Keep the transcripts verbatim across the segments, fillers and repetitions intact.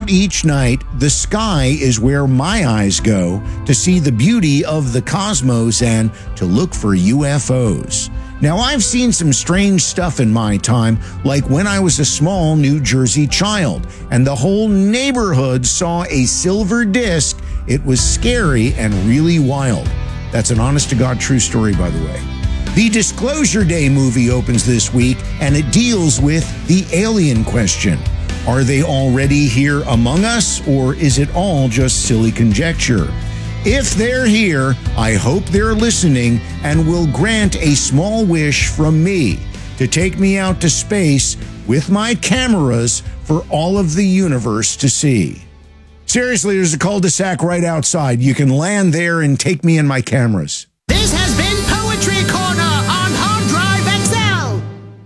about each night, the sky is where my eyes go to see the beauty of the cosmos and to look for U F Os. Now, I've seen some strange stuff in my time, like when I was a small New Jersey child, and the whole neighborhood saw a silver disc. It was scary and really wild. That's an honest-to-God true story, by the way. The Disclosure Day movie opens this week, and it deals with the alien question. Are they already here among us, or is it all just silly conjecture? If they're here, I hope they're listening and will grant a small wish from me to take me out to space with my cameras for all of the universe to see. Seriously, there's a cul-de-sac right outside. You can land there and take me and my cameras. This has been Poetry Corner on Hard Drive X L.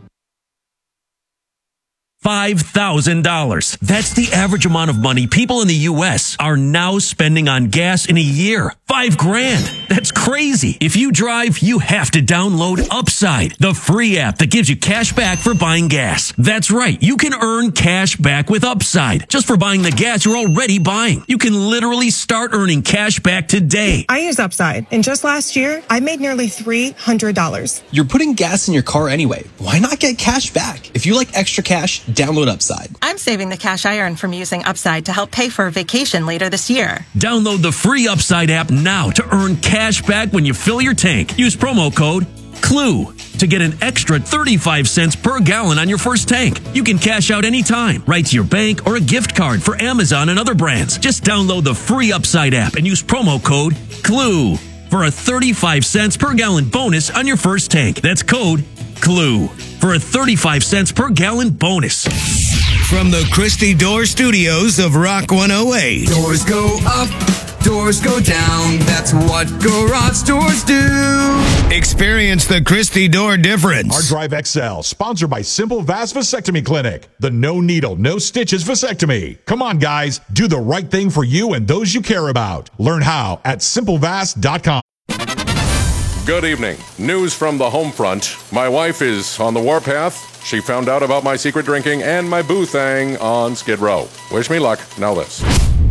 five thousand dollars. That's the average amount of money people in the U S are now spending on gas in a year. Five grand. That's crazy. If you drive, you have to download Upside, the free app that gives you cash back for buying gas. That's right. You can earn cash back with Upside just for buying the gas you're already buying. You can literally start earning cash back today. I use Upside, and just last year, I made nearly three hundred dollars. You're putting gas in your car anyway. Why not get cash back? If you like extra cash, download Upside. I'm saving the cash I earn from using Upside to help pay for a vacation later this year. Download the free Upside app now to earn cash back when you fill your tank. Use promo code CLUE to get an extra thirty-five cents per gallon on your first tank. You can cash out anytime, right to your bank or a gift card for Amazon and other brands. Just download the free Upside app and use promo code CLUE for a thirty-five cents per gallon bonus on your first tank. That's code CLUE for a thirty-five cents per gallon bonus. From the Christy Door Studios of Rock one oh eight. Doors go up, doors go down. That's what garage doors do. Experience the Christy Door difference. Hard Drive X L, sponsored by Simple Vast Vasectomy Clinic. The no needle, no stitches vasectomy. Come on, guys. Do the right thing for you and those you care about. Learn how at simple vast dot com. Good evening. News from the home front. My wife is on the warpath. She found out about my secret drinking and my boo thang on Skid Row. Wish me luck. Now this.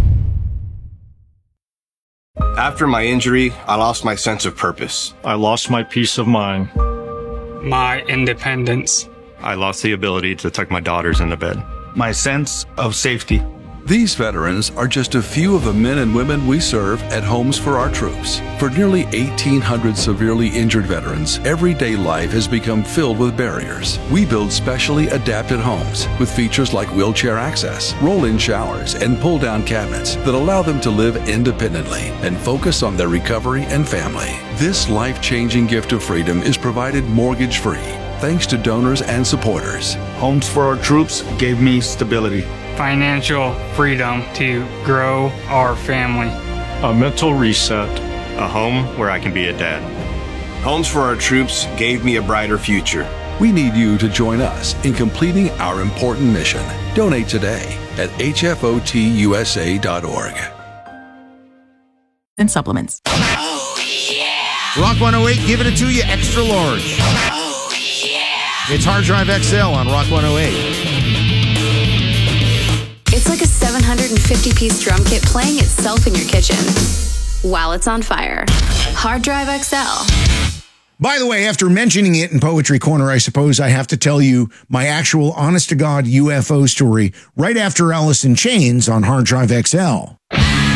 After my injury, I lost my sense of purpose. I lost my peace of mind. My independence. I lost the ability to tuck my daughters into bed. My sense of safety. These veterans are just a few of the men and women we serve at Homes for Our Troops. For nearly eighteen hundred severely injured veterans, everyday life has become filled with barriers. We build specially adapted homes with features like wheelchair access, roll-in showers, and pull-down cabinets that allow them to live independently and focus on their recovery and family. This life-changing gift of freedom is provided mortgage-free, thanks to donors and supporters. Homes for Our Troops gave me stability. Financial freedom to grow our family. A mental reset. A home where I can be a dad. Homes for Our Troops gave me a brighter future. We need you to join us in completing our important mission. Donate today at H F O T U S A dot org. And supplements. Oh, yeah! Rock one oh eight, giving it to you extra large. Oh, yeah! It's Hard Drive X L on Rock one oh eight. It's like a seven hundred fifty piece drum kit playing itself in your kitchen while it's on fire. Hard Drive X L. By the way, after mentioning it in Poetry Corner, I suppose I have to tell you my actual honest-to-God U F O story right after Alice in Chains on Hard Drive X L.